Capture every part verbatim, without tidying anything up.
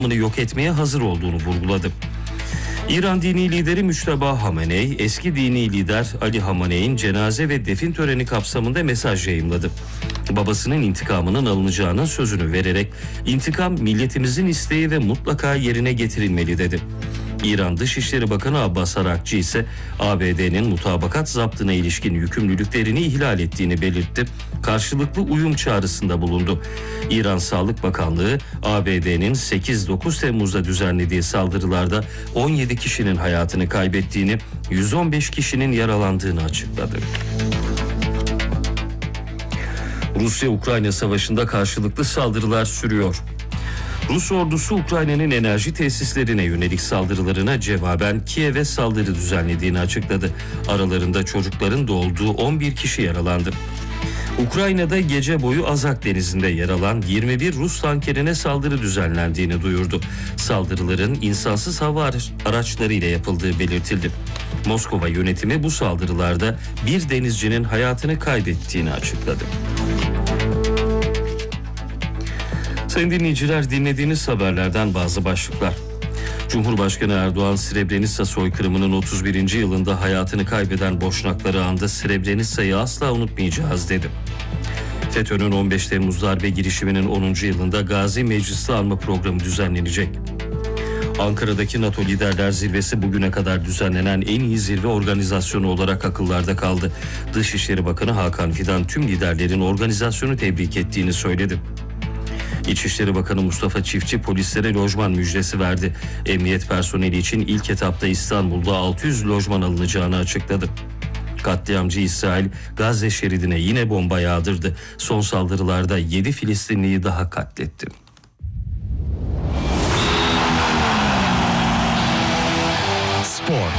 yok etmeye hazır olduğunu vurguladı. İran dini lideri Müçteba Hamenei, eski dini lider Ali Hamenei'nin cenaze ve defin töreni kapsamında mesaj yayımladı. Babasının intikamının alınacağının sözünü vererek intikam milletimizin isteği ve mutlaka yerine getirilmeli dedi. İran Dışişleri Bakanı Abbas Arakçı ise A B D'nin mutabakat zaptına ilişkin yükümlülüklerini ihlal ettiğini belirtti. Karşılıklı uyum çağrısında bulundu. İran Sağlık Bakanlığı A B D'nin sekiz dokuz Temmuz'da düzenlediği saldırılarda on yedi kişinin hayatını kaybettiğini, yüz on beş kişinin yaralandığını açıkladı. Rusya-Ukrayna savaşında karşılıklı saldırılar sürüyor. Rus ordusu Ukrayna'nın enerji tesislerine yönelik saldırılarına cevaben Kiev'e saldırı düzenlediğini açıkladı. Aralarında çocukların da olduğu on bir kişi yaralandı. Ukrayna'da gece boyu Azak Denizi'nde yer alan yirmi bir Rus tankerine saldırı düzenlendiğini duyurdu. Saldırıların insansız hava araçlarıyla yapıldığı belirtildi. Moskova yönetimi bu saldırılarda bir denizcinin hayatını kaybettiğini açıkladı. Sayın dinleyiciler, dinlediğiniz haberlerden bazı başlıklar. Cumhurbaşkanı Erdoğan, Srebrenica soykırımının otuz birinci yılında hayatını kaybeden Boşnakları andı. Srebrenica'yı asla unutmayacağız dedi. FETÖ'nün on beş Temmuz darbe girişiminin onuncu yılında Gazi Meclisi Anma Programı düzenlenecek. Ankara'daki NATO Liderler Zirvesi bugüne kadar düzenlenen en iyi zirve organizasyonu olarak akıllarda kaldı. Dışişleri Bakanı Hakan Fidan tüm liderlerin organizasyonu tebrik ettiğini söyledi. İçişleri Bakanı Mustafa Çiftçi polislere lojman müjdesi verdi. Emniyet personeli için ilk etapta İstanbul'da altı yüz lojman alınacağını açıkladı. Katliamcı İsrail Gazze şeridine yine bomba yağdırdı. Son saldırılarda yedi Filistinliyi daha katletti. Spor.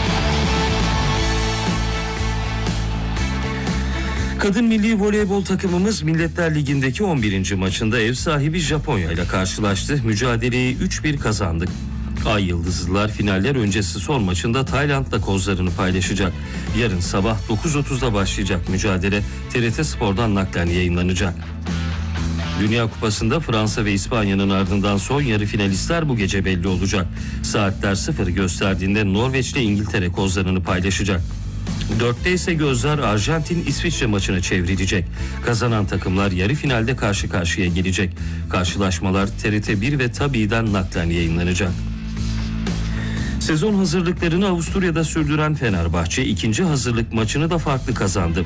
Kadın milli voleybol takımımız Milletler Ligi'ndeki on birinci maçında ev sahibi Japonya ile karşılaştı. Mücadeleyi üç bir kazandık. Ay Yıldızlılar finaller öncesi son maçında Tayland'la kozlarını paylaşacak. Yarın sabah dokuz otuzda başlayacak mücadele T R T Spor'dan naklen yayınlanacak. Dünya Kupası'nda Fransa ve İspanya'nın ardından son yarı finalistler bu gece belli olacak. Saatler sıfır gösterdiğinde Norveç ile İngiltere kozlarını paylaşacak. Dörtte ise gözler Arjantin-İsviçre maçına çevrilecek. Kazanan takımlar yarı finalde karşı karşıya gelecek. Karşılaşmalar T R T bir ve Tabi'den naklen yayınlanacak. Sezon hazırlıklarını Avusturya'da sürdüren Fenerbahçe ikinci hazırlık maçını da farklı kazandı.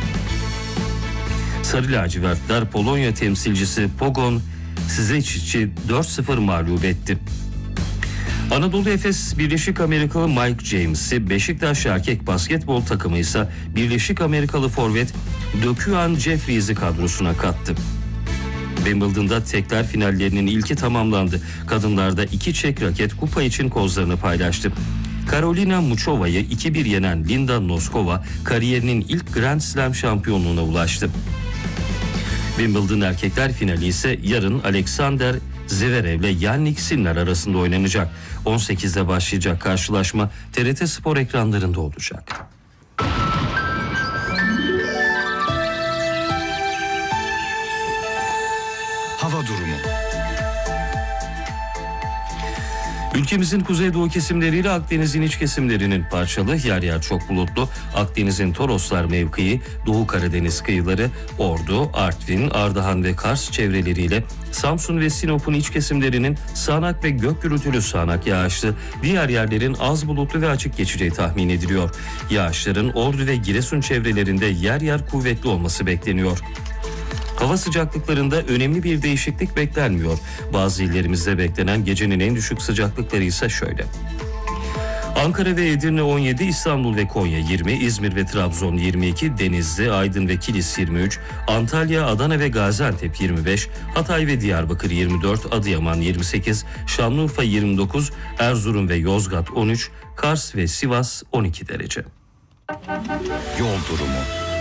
Sarı lacivertler Polonya temsilcisi Pogoń Szczeciń'i dört sıfır mağlup etti. Anadolu Efes Birleşik Amerikalı Mike James'i, Beşiktaş erkek basketbol takımı ise Birleşik Amerikalı forvet Döküan Jeffries'i kadrosuna kattı. Wimbledon'da tekler finallerinin ilki tamamlandı. Kadınlarda iki Çek raket kupa için kozlarını paylaştı. Karolina Muchova'yı iki bir yenen Linda Noskova kariyerinin ilk Grand Slam şampiyonluğuna ulaştı. Wimbledon erkekler finali ise yarın Alexander Zverev ile Yannick Sinner arasında oynanacak. on sekizde başlayacak karşılaşma T R T Spor ekranlarında olacak. Hava durumu. Ülkemizin kuzeydoğu kesimleriyle Akdeniz'in iç kesimlerinin parçalı, yer yer çok bulutlu. Akdeniz'in Toroslar mevkii, Doğu Karadeniz kıyıları, Ordu, Artvin, Ardahan ve Kars çevreleriyle Samsun ve Sinop'un iç kesimlerinin sağanak ve gök gürültülü sağanak yağışlı, diğer yerlerin az bulutlu ve açık geçeceği tahmin ediliyor. Yağışların Ordu ve Giresun çevrelerinde yer yer kuvvetli olması bekleniyor. Hava sıcaklıklarında önemli bir değişiklik beklenmiyor. Bazı illerimizde beklenen gecenin en düşük sıcaklıkları ise şöyle. Ankara ve Edirne on yedi, İstanbul ve Konya yirmi, İzmir ve Trabzon yirmi iki, Denizli, Aydın ve Kilis yirmi üç, Antalya, Adana ve Gaziantep yirmi beş, Hatay ve Diyarbakır yirmi dört, Adıyaman yirmi sekiz, Şanlıurfa yirmi dokuz, Erzurum ve Yozgat on üç, Kars ve Sivas on iki derece. Yol durumu.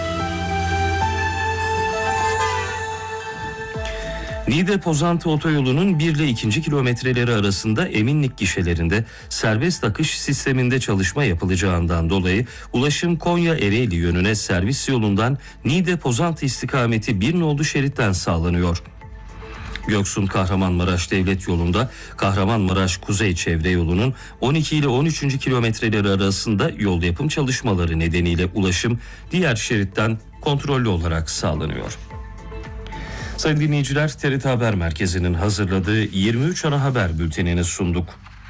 Niğde-Pozantı otoyolunun bir ile ikinci kilometreleri arasında Eminlik gişelerinde serbest akış sisteminde çalışma yapılacağından dolayı ulaşım Konya-Ereğli yönüne servis yolundan Niğde-Pozantı istikameti bir nolu şeritten sağlanıyor. Göksun Kahramanmaraş Devlet Yolu'nda Kahramanmaraş Kuzey Çevre Yolu'nun on iki ile on üçüncü kilometreleri arasında yol yapım çalışmaları nedeniyle ulaşım diğer şeritten kontrollü olarak sağlanıyor. Sayın dinleyiciler, T R T Haber Merkezi'nin hazırladığı yirmi üç ana haber bültenini sunduk.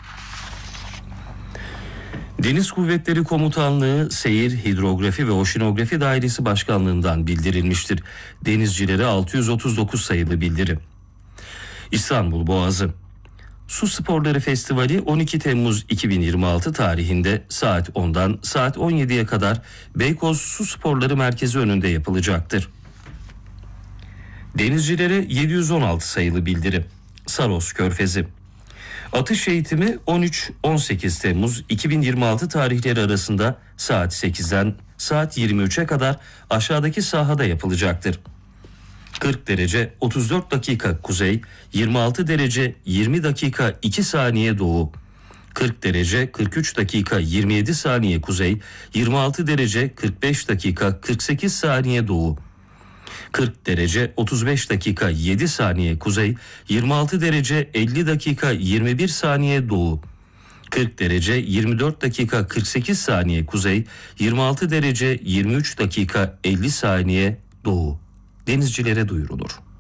Deniz Kuvvetleri Komutanlığı Seyir, Hidrografi ve Oşinografi Dairesi Başkanlığı'ndan bildirilmiştir. Denizcilere altı yüz otuz dokuz sayılı bildirim. İstanbul Boğazı Su Sporları Festivali on iki Temmuz iki bin yirmi altı tarihinde saat ondan saat on yediye kadar Beykoz Su Sporları Merkezi önünde yapılacaktır. Denizcilere yedi yüz on altı sayılı bildirim. Saros Körfezi Atış eğitimi on üç on sekiz Temmuz iki bin yirmi altı tarihleri arasında saat sekizden saat yirmi üçe kadar aşağıdaki sahada yapılacaktır. kırk derece otuz dört dakika kuzey, yirmi altı derece yirmi dakika iki saniye doğu, kırk derece kırk üç dakika yirmi yedi saniye kuzey, yirmi altı derece kırk beş dakika kırk sekiz saniye doğu, kırk derece otuz beş dakika yedi saniye kuzey, yirmi altı derece elli dakika yirmi bir saniye doğu, kırk derece yirmi dört dakika kırk sekiz saniye kuzey, yirmi altı derece yirmi üç dakika elli saniye doğu. Denizcilere duyurulur.